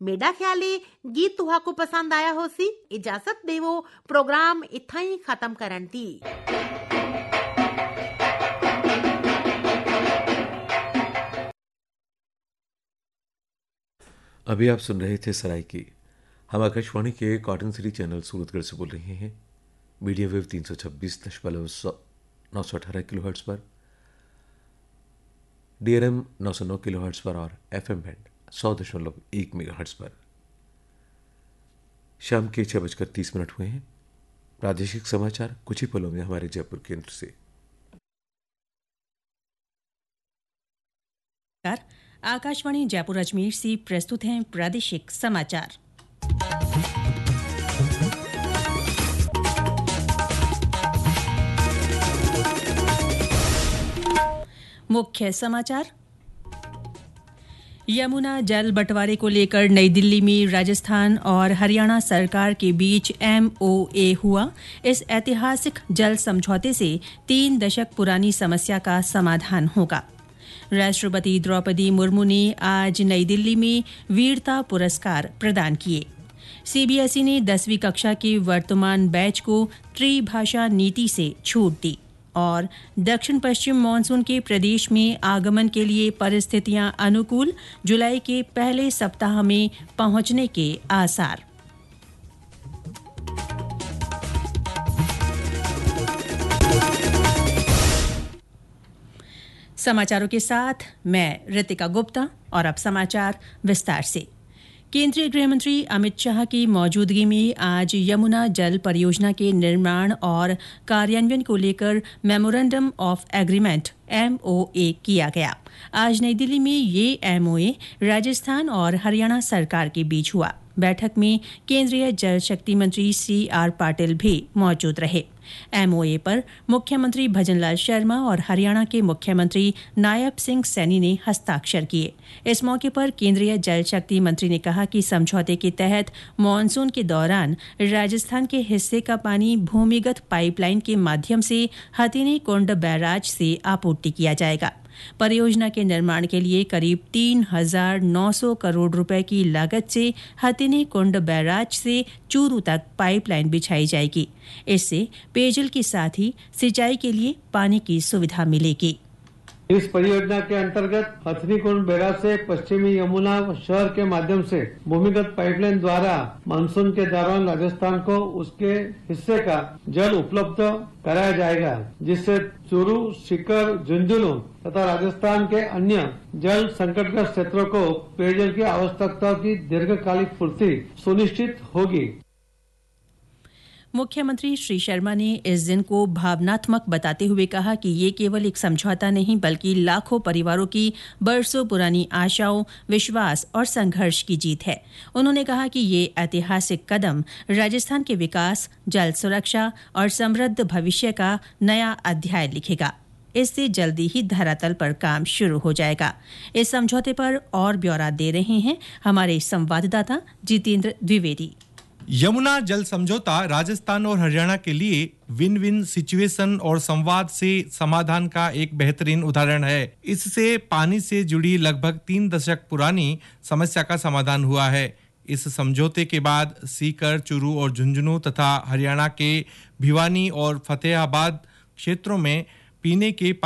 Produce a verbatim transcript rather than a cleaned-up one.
मेरा ख्याल है गीत तुहा को पसंद आया हो सी। इजाजत देवो, प्रोग्राम इतना ही खत्म करन दी। अभी आप सुन रहे थे सराय की। हम आकाशवाणी के कॉटन सिटी चैनल सूरतगढ़ से बोल रहे हैं। मीडियम वेव तीन सौ छब्बीस दशमलव नौ सौ अठारह किलो हर्ट्ज पर, डीआरएम नौ सौ नौ किलो हर्ट्ज पर और एफएम बैंड सौ दशमलव एक मेगा हर्ट्ज पर। शाम के छह बजकर तीस मिनट हुए हैं। प्रादेशिक समाचार कुछ ही पलों में हमारे जयपुर केंद्र से। आकाशवाणी जयपुर अजमेर से प्रस्तुत हैं प्रादेशिक समाचार। मुख्य समाचार। यमुना जल बंटवारे को लेकर नई दिल्ली में राजस्थान और हरियाणा सरकार के बीच एमओए हुआ। इस ऐतिहासिक जल समझौते से तीन दशक पुरानी समस्या का समाधान होगा। राष्ट्रपति द्रौपदी मुर्मू ने आज नई दिल्ली में वीरता पुरस्कार प्रदान किए। सीबीएसई ने दसवीं कक्षा के वर्तमान बैच को त्रिभाषा नीति से छूट दी। और दक्षिण पश्चिम मानसून के प्रदेश में आगमन के लिए परिस्थितियां अनुकूल, जुलाई के पहले सप्ताह में पहुंचने के आसार। समाचारों के साथ मैं रितिका गुप्ता और अब समाचार विस्तार से। केंद्रीय गृह मंत्री अमित शाह की मौजूदगी में आज यमुना जल परियोजना के निर्माण और कार्यान्वयन को लेकर मेमोरेंडम ऑफ एग्रीमेंट एमओए किया गया। आज नई दिल्ली में ये एमओए राजस्थान और हरियाणा सरकार के बीच हुआ। बैठक में केंद्रीय जल शक्ति मंत्री सी आर पाटिल भी मौजूद रहे। एमओए पर मुख्यमंत्री भजनलाल शर्मा और हरियाणा के मुख्यमंत्री नायब सिंह सैनी ने हस्ताक्षर किए। इस मौके पर केंद्रीय जल शक्ति मंत्री ने कहा कि समझौते के तहत मानसून के दौरान राजस्थान के हिस्से का पानी भूमिगत पाइपलाइन के माध्यम से हथिनी कुंड बैराज से आपूर्ति किया जाएगा। परियोजना के निर्माण के लिए करीब तीन हजार नौ सौ करोड़ रुपए की लागत से हथिनी कुंड बैराज से चूरू तक पाइपलाइन बिछाई जाएगी। इससे पेयजल के साथ ही सिंचाई के लिए पानी की सुविधा मिलेगी। इस परियोजना के अंतर्गत हथनीकुंड बैराज से पश्चिमी यमुना शहर के माध्यम से भूमिगत पाइपलाइन द्वारा मानसून के दौरान राजस्थान को उसके हिस्से का जल उपलब्ध कराया जाएगा, जिससे चूरू, सीकर, झुंझुनू तथा राजस्थान के अन्य जल संकटग्रस्त क्षेत्रों को पेयजल की आवश्यकताओं की दीर्घकालिक पूर्ति सुनिश्चित होगी। मुख्यमंत्री श्री शर्मा ने इस दिन को भावनात्मक बताते हुए कहा कि ये केवल एक समझौता नहीं बल्कि लाखों परिवारों की बरसों पुरानी आशाओं, विश्वास और संघर्ष की जीत है। उन्होंने कहा कि ये ऐतिहासिक कदम राजस्थान के विकास, जल सुरक्षा और समृद्ध भविष्य का नया अध्याय लिखेगा। इससे जल्दी ही धरातल पर काम शुरू हो जाएगा। इस समझौते पर और ब्यौरा दे रहे हैं हमारे संवाददाता जितेंद्र द्विवेदी। यमुना जल समझौता राजस्थान और हरियाणा के लिए विन विन सिचुएशन और संवाद से समाधान का एक बेहतरीन उदाहरण है। इससे पानी से जुड़ी लगभग तीन दशक पुरानी समस्या का समाधान हुआ है। इस समझौते के बाद सीकर, चूरू और झुंझुनू तथा हरियाणा के भिवानी और फतेहाबाद क्षेत्रों में पीने के